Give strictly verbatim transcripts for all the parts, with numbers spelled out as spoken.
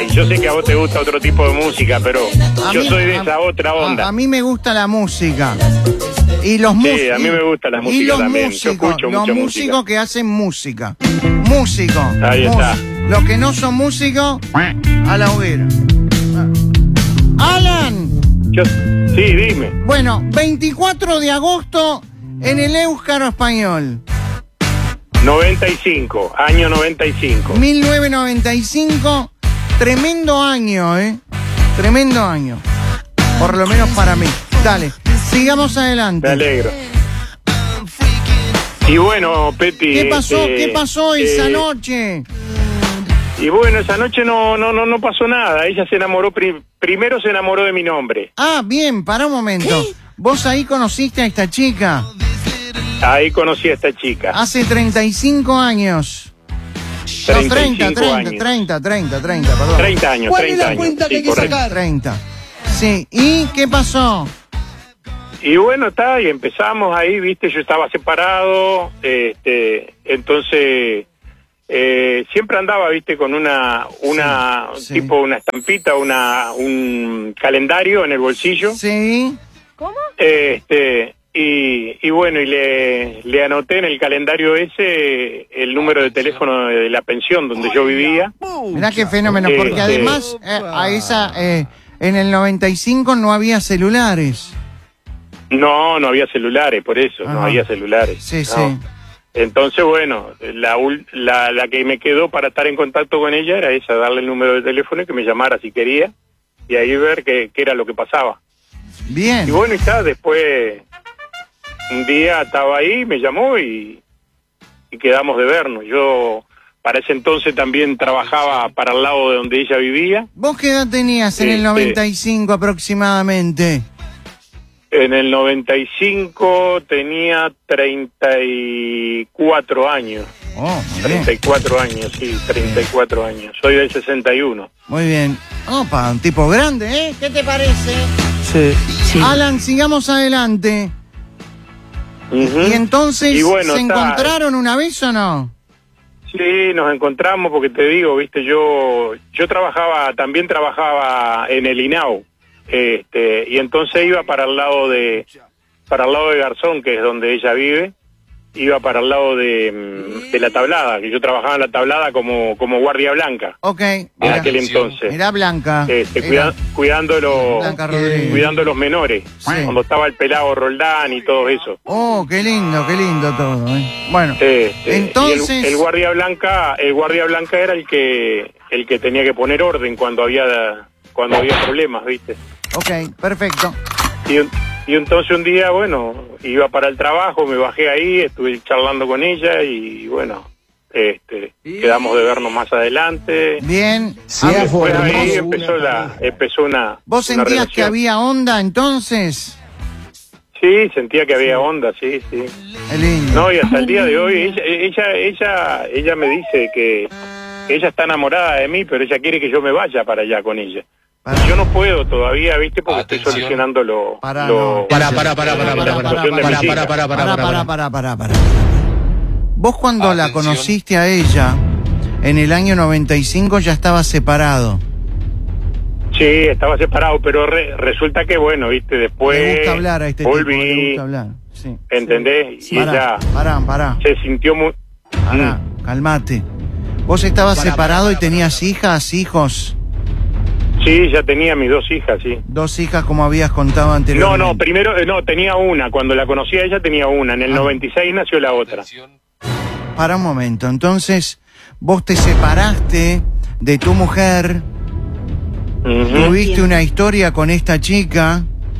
Ay, yo sé que a vos te gusta otro tipo de música, pero A yo mí- soy de a- esa otra onda. A, a mí me gusta la música. Y los músicos. Sí, a mí me gusta la y música los también. Yo músicos, escucho los mucha músicos música. que hacen música. Músicos. Ahí está. Los que no son músicos, a la hoguera. Alan. Yo, sí, dime. Bueno, veinticuatro de agosto en el Éuskaro Español. noventa y cinco, año noventa y cinco. mil novecientos noventa y cinco. Tremendo año, ¿eh? Tremendo año. Por lo menos para mí. Dale, sigamos adelante. Me alegro. Y bueno, Peti. ¿Qué pasó? este, ¿Qué pasó esa eh, noche? Y bueno, esa noche no no no no pasó nada. Ella se enamoró, pri- primero se enamoró de mi nombre. Ah, bien, para un momento. Vos ahí conociste a esta chica Ahí conocí a esta chica. hace treinta y cinco años. No, treinta y treinta, cinco treinta, años. treinta, treinta, treinta, perdón. treinta años, ¿Cuál es treinta la años. cuenta que hay Sí, que correcto. sacar? treinta. Sí, ¿y qué pasó? Y bueno, está, y empezamos ahí, viste, yo estaba separado, este, entonces eh, siempre andaba, viste, con una, una, Sí, sí. tipo una estampita, una, un calendario en el bolsillo, Sí. este, y, y bueno, y le, le anoté en el calendario ese el número de teléfono de la pensión donde yo vivía. Mirá qué fenómeno, porque Este- además eh, a esa eh, en el noventa y cinco no había celulares. No, no había celulares, por eso, no Ajá. había celulares. Sí, no. sí. Entonces, bueno, la, ul- la la que me quedó para estar en contacto con ella era esa, darle el número de teléfono y que me llamara si quería, y ahí ver qué, qué era lo que pasaba. Bien. Y bueno, y está, después, un día estaba ahí, me llamó y, y quedamos de vernos. Yo, para ese entonces también trabajaba para el lado de donde ella vivía. ¿Vos qué edad tenías en el Este- noventa y cinco aproximadamente? En el noventa y cinco tenía treinta y cuatro años. Oh, muy treinta y bien. cuatro años, sí, treinta y cuatro años. Soy del sesenta y uno. Muy bien. Opa, un tipo grande, ¿eh? ¿Qué te parece? Sí. Alan, sigamos adelante. Ujú. Y entonces, Y bueno, ¿se está- encontraron una vez o no? Sí, nos encontramos porque te digo, viste, yo yo trabajaba, también trabajaba en el INAU, este, y entonces iba para el lado de para el lado de Garzón, que es donde ella vive, iba para el lado de, mm, de la Tablada, que yo trabajaba en la Tablada como como guardia blanca Ok. en Mirá, aquel entonces, mirá Blanca. este, Mirá, cuida- cuidando los Blanca Rodríguez. cuidando los menores, Sí. cuando estaba el pelado Roldán y todo eso. Oh, qué lindo, qué lindo todo, ¿eh? Bueno, Este, entonces... y el, el guardia blanca, el guardia blanca era el que el que tenía que poner orden cuando había cuando había problemas, ¿viste? Ok, perfecto. Y, y entonces un día, bueno, iba para el trabajo, me bajé ahí, estuve charlando con ella y bueno, este, quedamos de vernos más adelante. Bien. Sí, Ah, fue Después ahí hermoso, empezó una la empezó una ¿Vos una sentías que relación. había onda entonces? Sí, sentía que había onda, sí, sí. Qué lindo. No, y hasta el día de hoy ella ella ella ella me dice que que ella está enamorada de mí, pero ella quiere que yo me vaya para allá con ella. Pará. Yo no puedo todavía, ¿viste? Porque estoy Atención. solucionando lo... Pará, lo- no. Pará, pará, pará, pará, la pará, pará, situación de pará, mis pará, hijas. pará, pará, Pará, pará, pará. pará, pará, pará. Vos cuando la Atención. conociste a ella, en el año noventa y cinco ya estaba separado. Sí, estaba separado, pero re- resulta que, bueno, ¿viste? Después Le gusta hablar a este tipo, le volví, gusta hablar. Sí. ¿entendés? Y Pará, ella pará, pará, se sintió muy... pará, calmate. Vos estabas Pará, separado pará, y pará, tenías pará. hijas, hijos. Sí, ya tenía mis dos hijas, sí. Dos hijas como habías contado anteriormente. No, no, primero, eh, no, tenía una. Cuando la conocí a ella tenía una. En el Ah. noventa y seis nació la otra. Para un momento, entonces vos te separaste de tu mujer, Ujú. tuviste una historia con esta chica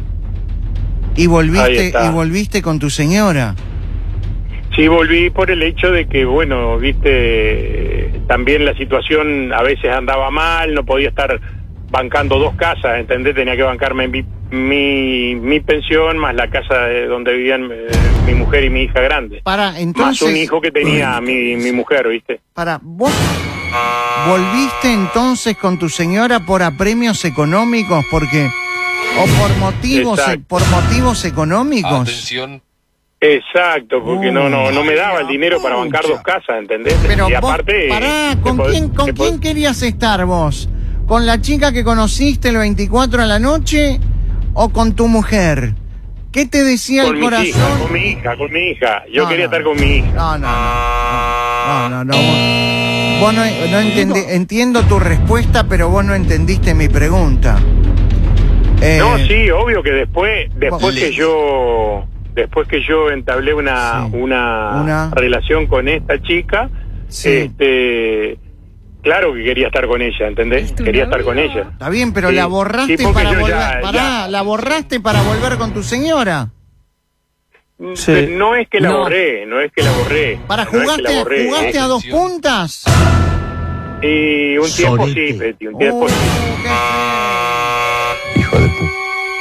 y Ahí volviste está. y volviste con tu señora. Sí, volví por el hecho de que, bueno, viste, también la situación a veces andaba mal, no podía estar bancando dos casas, ¿entendés? Tenía que bancarme mi, mi, mi pensión más la casa de donde vivían eh, mi mujer y mi hija grande. Para, entonces, Más un hijo que tenía mi, mi mujer, ¿viste? para, vos volviste entonces con tu señora por apremios económicos, porque o por motivos Exacto. por motivos económicos. Atención. Exacto, porque Uh. no no no me daba el dinero para bancar dos casas, ¿entendés? Pero y vos, aparte... pará, te ¿con pod- quién con te pod- quién querías estar vos? ¿Con la chica que conociste el veinticuatro a la noche o con tu mujer? ¿Qué te decía Con el mi corazón? hija, con mi hija, con mi hija. Yo No, quería no, estar con mi hija. No, no, no. No, no, no. Vos, vos no, no entendí, entiendo tu respuesta, pero vos no entendiste mi pregunta. Eh, No, sí, obvio que después, después vos- que yo, después que yo entablé una, Sí. una, Una- relación con esta chica, Sí. este, claro que quería estar con ella, ¿entendés? Quería estar con ella. Está bien, pero Sí, la borraste sí, porque para yo volver. ya- Pará, ya- la borraste para volver con tu señora. Sí. No es que la No. borré, no es que la borré. Para no es que jugaste, la borré, jugaste ¿eh? a dos puntas. Y un tiempo sí, Peti, un tiempo Uh, sí. qué feo. Hijo de puta.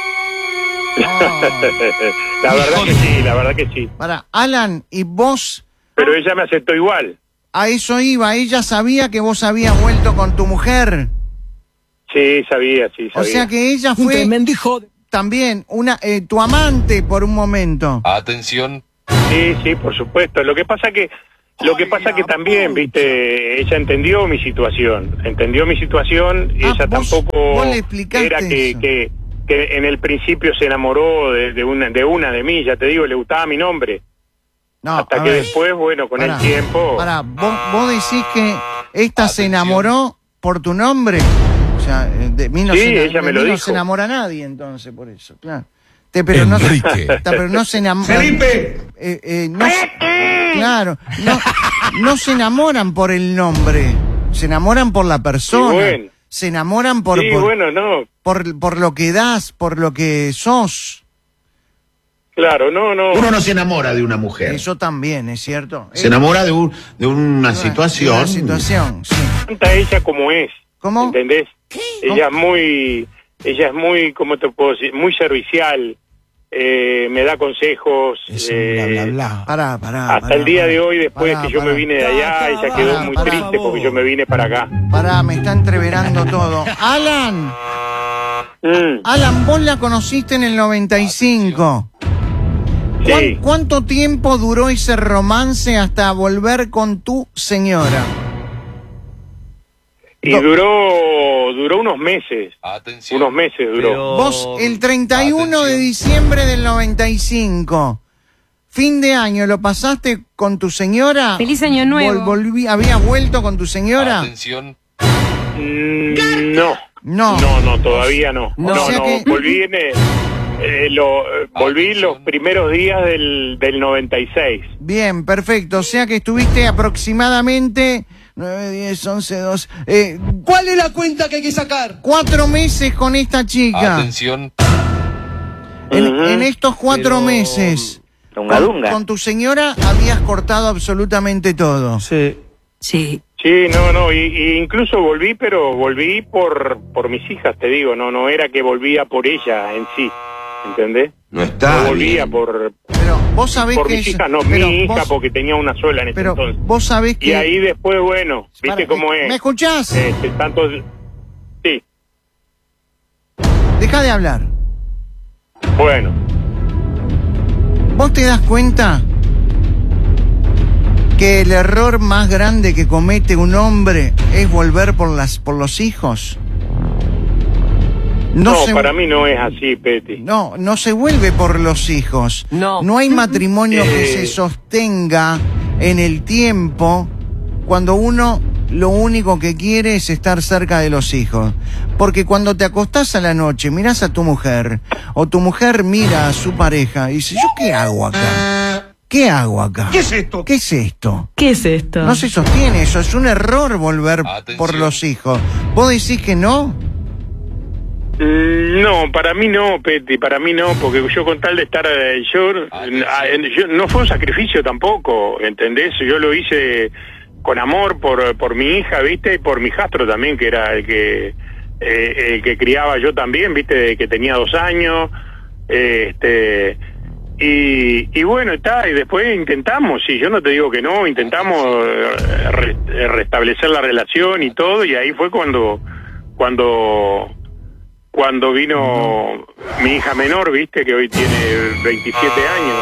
La verdad que sí, la verdad que sí. Para, Alan, y vos, Pero ella me aceptó igual. a eso iba, ella sabía que vos habías vuelto con tu mujer. Sí, sabía, sí, O sabía. sea que ella fue también una eh, tu amante por un momento. Atención. Sí, sí, por supuesto. Lo que pasa que lo que pasa que también, viste, ella entendió mi situación, entendió mi situación y Ah, ella vos- tampoco vos le explicaste era que, eso. que que en el principio se enamoró de, de una de una de mí, ya te digo, le gustaba mi nombre. No, Hasta a que ver, después, bueno, con pará, el tiempo. pará, vos, vos decís que esta se Atención. enamoró por tu nombre. O sea, eh, de mí no, Sí, se, ena- ella me de lo mí no dijo. se enamora nadie entonces por eso, claro. Te- pero, no, se- Enrique. ta- pero no se enamoran. ¡Felipe! Eh, eh, no se- claro, no, no se enamoran por el nombre, se enamoran por la persona, Y bueno. se enamoran por, Sí, por, bueno, no, por, por lo que das, por lo que sos. claro, no, no. Uno no se enamora de una mujer. Eso también, ¿es cierto? Se Eh, enamora de, un, de una de situación. una situación, sí. Tanta ella como es. ¿Cómo? ¿Entendés? Ella es muy, ella es muy, ¿cómo te puedo decir? Muy servicial, eh, me da consejos. Es un eh, bla, bla, bla. Pará, pará. Hasta pará, el día pará. de hoy, después Pará, que yo pará. me vine de allá, ella quedó Pará, muy pará. triste porque yo me vine para acá. Pará, me está entreverando todo. Alan, Mm, Alan, vos la conociste en el noventa y cinco. ¿Cuán- sí. ¿Cuánto tiempo duró ese romance hasta volver con tu señora? Y No. duró, duró unos meses, Atención. unos meses duró. Pero- Vos, el treinta y uno de Atención. diciembre del noventa y cinco, fin de año, ¿lo pasaste con tu señora? Feliz año nuevo. Vol- volví- ¿Habías vuelto con tu señora? Atención. Mm, no. No. No, no, todavía no. No. No, O sea no, que- volví en el- eh, lo, eh, volví Atención. los primeros días del, del noventa y seis. Bien, perfecto. O sea que estuviste aproximadamente nueve, diez, once, doce... Eh, ¿Cuál es la cuenta que hay que sacar? cuatro meses con esta chica. Atención. En, Ujú. en estos cuatro Pero- meses, Dunga, con, dunga. con tu señora habías cortado absolutamente todo. Sí. Sí. Sí, no, no, y, y incluso volví, pero volví por por mis hijas, te digo, no no era que volvía por ella en sí, ¿entendés? No está. No volvía bien. por, Pero vos sabés por que... mis es- hijas, no, pero mi hija, vos- porque tenía una sola en ese Pero entonces. vos sabés que... Y ahí después, bueno, viste Para, cómo ¿me- es. ¿Me escuchás? Este, tanto, sí, Deja de hablar. bueno, ¿Vos te das cuenta que el error más grande que comete un hombre es volver por las por los hijos? no, se- para mí no es así, Peti. No, no se vuelve por los hijos. No. No hay matrimonio que Eh. se sostenga en el tiempo cuando uno lo único que quiere es estar cerca de los hijos. Porque cuando te acostás a la noche, mirás a tu mujer, o tu mujer mira a su pareja y dice, ¿yo qué hago acá? ¿Qué hago acá? ¿Qué es esto? ¿Qué es esto? ¿Qué es esto? No se sostiene eso, es un error volver Atención. por los hijos. ¿Vos decís que no? Mm, No, para mí no, Peti, para mí no, porque yo con tal de estar, eh, yo, Atención. ah, en- yo- no fue un sacrificio tampoco, ¿entendés? Yo lo hice con amor por por mi hija, ¿viste? Y por mi hijastro también, que era el que eh, el que criaba yo también, ¿viste? De que tenía dos años, eh, este... Y, y bueno, está, y después intentamos, sí, yo no te digo que no, intentamos eh, re- eh, restablecer la relación y todo, y ahí fue cuando, cuando, cuando vino mi hija menor, viste, que hoy tiene veintisiete años,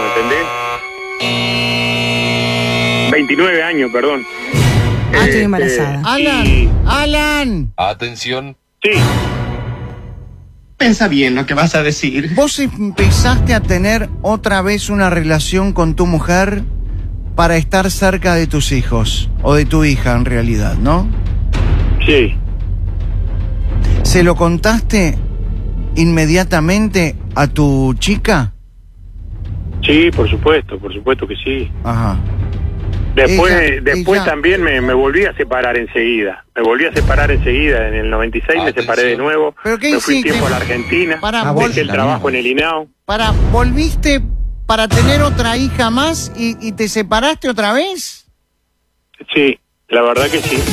¿entendés? veintinueve años, perdón. Ah, estoy Este, embarazada. Alan, y- Alan, Atención. Sí, Pensa bien lo que vas a decir. ¿Vos empezaste a tener otra vez una relación con tu mujer para estar cerca de tus hijos? O de tu hija, en realidad, ¿no? sí. ¿Se lo contaste inmediatamente a tu chica? Sí, por supuesto, por supuesto que sí. Ajá. Después, Ella- después ella- también me, me volví a separar enseguida. Me volví a separar enseguida. En el noventa y seis me separé de nuevo. ¿Pero qué me fui un hiciste? tiempo a la Argentina. Para, Ah, vol- Dejé el trabajo en el INAO. para, ¿volviste para tener otra hija más y, y te separaste otra vez? Sí, la verdad que sí.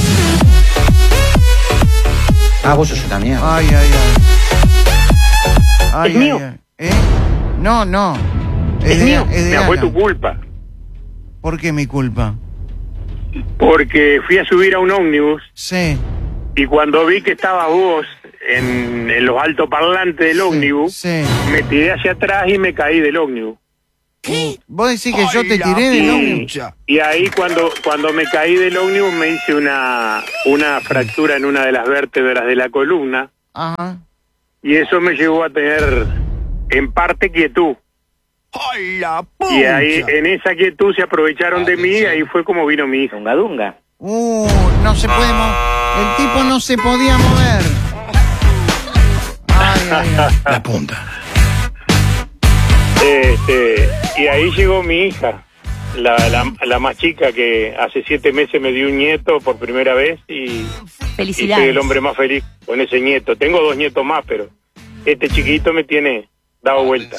Ah, vos sos una mierda. Ay, ay, ay. Ay, ¿Es ay, mío? ay. ¿Eh? No, no. Es de- mío. es de Mira, fue Ana. tu culpa. ¿Por qué mi culpa? Porque fui a subir a un ómnibus Sí. y cuando vi que estabas vos en, en los altoparlantes del sí, ómnibus, Sí. me tiré hacia atrás y me caí del ómnibus. ¿Vos decís que yo te tiré Y, del ómnibus? y ahí cuando cuando me caí del ómnibus me hice una una fractura en una de las vértebras de la columna Ajá. y eso me llevó a tener en parte quietud. Y ahí en esa quietud se aprovecharon de mí y ahí fue como vino mi hija. Dunga dunga. Uh, no se puede mo- El tipo no se podía mover. Ay, ay, ay. La punta. Este, y ahí llegó mi hija, la, la, la más chica, que hace siete meses me dio un nieto por primera vez y, y Felicidades. soy el hombre más feliz con ese nieto. Tengo dos nietos más, pero este chiquito me tiene dado vuelta.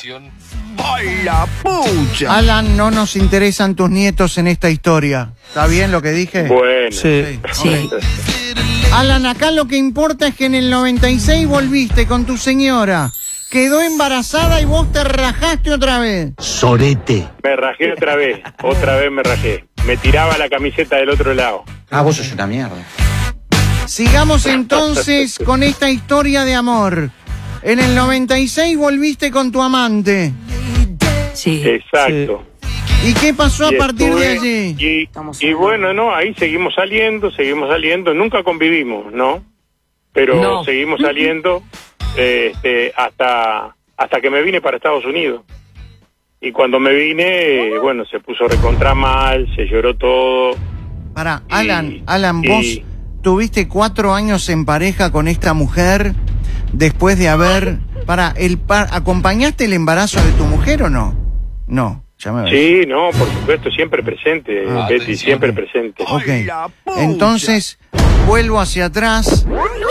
Alan, no nos interesan tus nietos en esta historia. ¿Está bien lo que dije? Bueno, Sí. Sí. Alan, acá lo que importa es que en el noventa y seis volviste con tu señora. Quedó embarazada y vos te rajaste otra vez. Sorete. me rajé otra vez, otra vez me rajé. Me tiraba la camiseta del otro lado. Ah, vos sos una mierda. Sigamos entonces con esta historia de amor. En el noventa y seis volviste con tu amante. Sí. Exacto. ¿Y qué pasó a Y partir de estuve- allí? Y, Estamos y hablando. bueno, no, ahí seguimos saliendo, seguimos saliendo, nunca convivimos, ¿no? Pero No. seguimos saliendo este, hasta hasta que me vine para Estados Unidos. Y cuando me vine, eh, bueno, se puso recontra mal, se lloró todo. Para, Y- Alan, Alan, y- vos tuviste cuatro años en pareja con esta mujer después de haber... Para, el par, ¿acompañaste el embarazo de tu mujer o no? No, ya me ves. Sí, no, por supuesto, siempre presente, Ah, Betty, atención. siempre presente. Ok, entonces vuelvo hacia atrás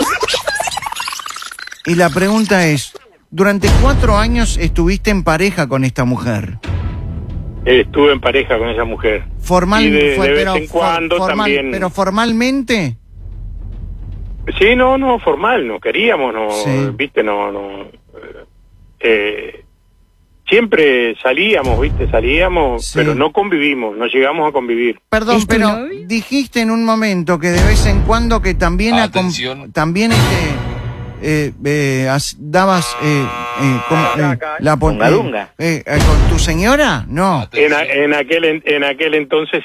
y la pregunta es, ¿durante cuatro años estuviste en pareja con esta mujer? Estuve en pareja con esa mujer. Formal, Y de- fue- de vez pero, en cuando formal- también. pero formalmente, Sí, no, no, formal, no queríamos, no, Sí. viste, no, no. eh, eh, siempre salíamos, viste, salíamos, Sí. pero no convivimos, no llegamos a convivir. perdón, ¿Es tu pero novio? dijiste en un momento que de vez en cuando que también acom- Atención. también este, eh, eh, as- dabas eh, eh, como, eh, la pon- Dunga, eh, dunga. eh, eh, con tu señora, no. En, a- en aquel en, en aquel entonces